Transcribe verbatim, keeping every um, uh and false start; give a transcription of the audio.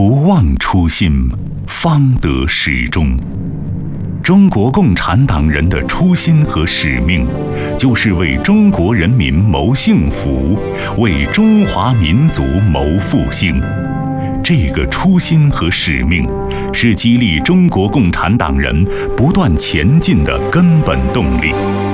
不忘初心，方得始终。中国共产党人的初心和使命，就是为中国人民谋幸福，为中华民族谋复兴。这个初心和使命，是激励中国共产党人不断前进的根本动力。